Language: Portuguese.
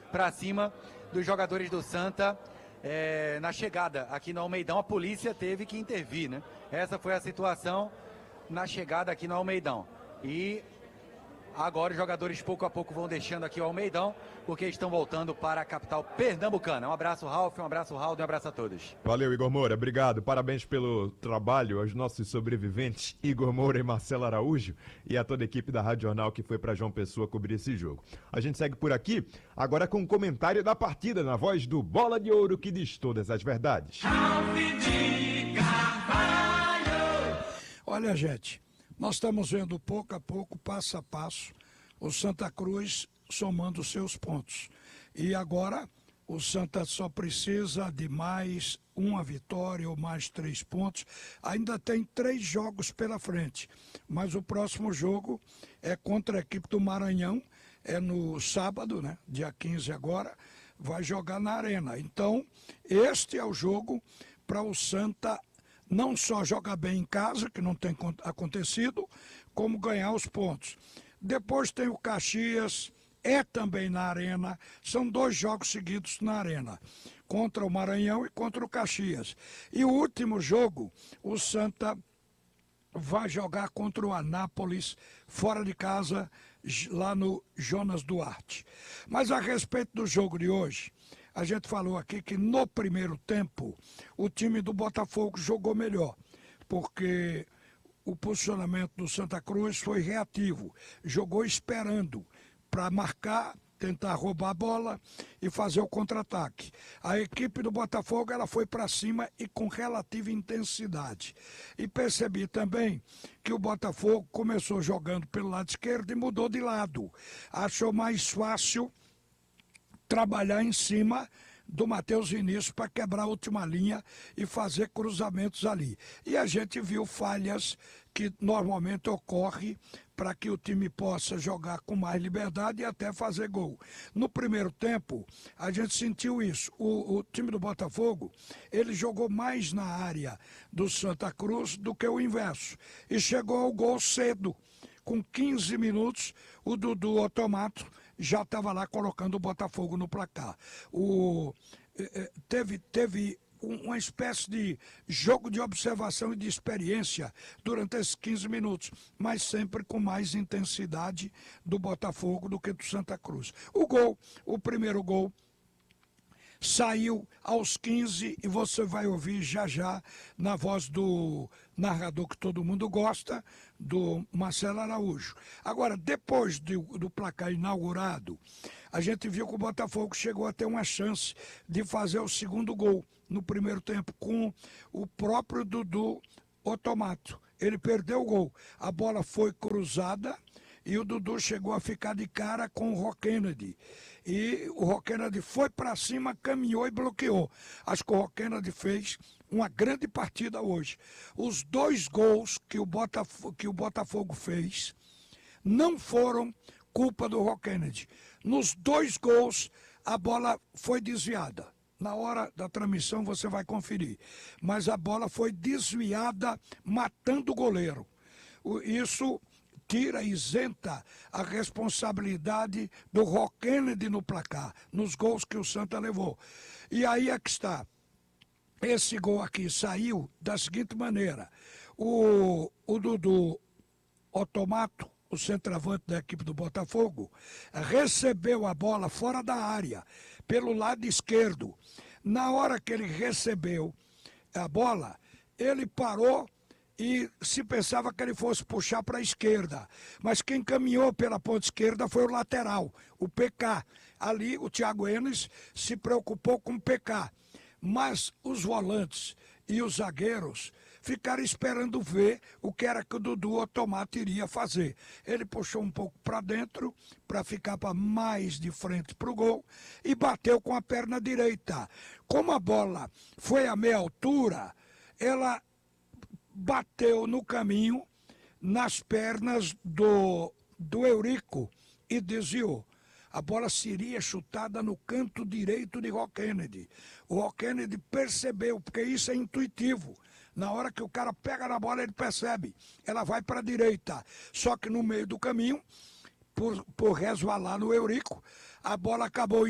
para cima dos jogadores do Santa na chegada aqui no Almeidão. A polícia teve que intervir, né? Essa foi a situação na chegada aqui no Almeidão. E agora os jogadores pouco a pouco vão deixando aqui o Almeidão, porque estão voltando para a capital pernambucana. Um abraço, Ralf, um abraço, Raul, um abraço a todos. Valeu, Igor Moura, obrigado. Parabéns pelo trabalho aos nossos sobreviventes, Igor Moura e Marcelo Araújo, e a toda a equipe da Rádio Jornal que foi para João Pessoa cobrir esse jogo. A gente segue por aqui, agora com um comentário da partida, na voz do Bola de Ouro, que diz todas as verdades. Olha, gente, nós estamos vendo pouco a pouco, passo a passo, o Santa Cruz somando seus pontos. E agora o Santa só precisa de mais uma vitória ou mais 3 pontos. Ainda tem 3 jogos pela frente, mas o próximo jogo é contra a equipe do Maranhão, é no sábado, né? Dia 15 agora, vai jogar na Arena. Então, este é o jogo para o Santa não só jogar bem em casa, que não tem acontecido, como ganhar os pontos. Depois tem o Caxias, também na Arena, são 2 jogos seguidos na Arena, contra o Maranhão e contra o Caxias. E o último jogo, o Santa vai jogar contra o Anápolis, fora de casa, lá no Jonas Duarte. Mas a respeito do jogo de hoje, a gente falou aqui que no primeiro tempo o time do Botafogo jogou melhor, porque o posicionamento do Santa Cruz foi reativo, jogou esperando para marcar, tentar roubar a bola e fazer o contra-ataque. A equipe do Botafogo ela foi para cima e com relativa intensidade. E percebi também que o Botafogo começou jogando pelo lado esquerdo e mudou de lado. Achou mais fácil trabalhar em cima do Matheus Vinícius para quebrar a última linha e fazer cruzamentos ali. E a gente viu falhas que normalmente ocorrem para que o time possa jogar com mais liberdade e até fazer gol. No primeiro tempo, a gente sentiu isso. O time do Botafogo, ele jogou mais na área do Santa Cruz do que o inverso. E chegou ao gol cedo. Com 15 minutos, o Dudu Otomato já estava lá colocando o Botafogo no placar. Teve uma espécie de jogo de observação e de experiência durante esses 15 minutos, mas sempre com mais intensidade do Botafogo do que do Santa Cruz. O primeiro gol, saiu aos 15 e você vai ouvir já já na voz do narrador que todo mundo gosta, do Marcelo Araújo. Agora, depois do placar inaugurado, a gente viu que o Botafogo chegou a ter uma chance de fazer o segundo gol no primeiro tempo com o próprio Dudu Otomato. Ele perdeu o gol, a bola foi cruzada e o Dudu chegou a ficar de cara com o Rock Kennedy. E o Rock Kennedy foi para cima, caminhou e bloqueou. Acho que o Rock Kennedy fez uma grande partida hoje. Os 2 gols que o Botafogo fez não foram culpa do Rock Kennedy. Nos 2 gols, a bola foi desviada. Na hora da transmissão você vai conferir. Mas a bola foi desviada, matando o goleiro. Isso tira, isenta a responsabilidade do Rock Kennedy no placar, nos gols que o Santa levou. E aí é que está. Esse gol aqui saiu da seguinte maneira. O Dudu Otomato, o centroavante da equipe do Botafogo, recebeu a bola fora da área, pelo lado esquerdo. Na hora que ele recebeu a bola, ele parou e se pensava que ele fosse puxar para a esquerda. Mas quem caminhou pela ponta esquerda foi o lateral, o PK. Ali o Thiago Enes se preocupou com o PK. Mas os volantes e os zagueiros ficaram esperando ver o que era que o Dudu Otomato iria fazer. Ele puxou um pouco para dentro, para ficar mais de frente para o gol, e bateu com a perna direita. Como a bola foi a meia altura, ela bateu no caminho, nas pernas do Eurico e desviou. A bola seria chutada no canto direito de Rock Kennedy. O Rock Kennedy percebeu, porque isso é intuitivo. Na hora que o cara pega na bola, ele percebe. Ela vai para a direita. Só que no meio do caminho, por resvalar no Eurico, a bola acabou